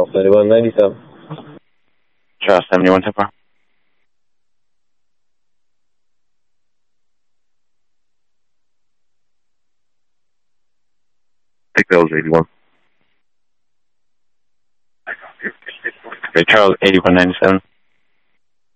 Charles 7197. Charles 7110. I think that was 81. Okay, Charles 8197.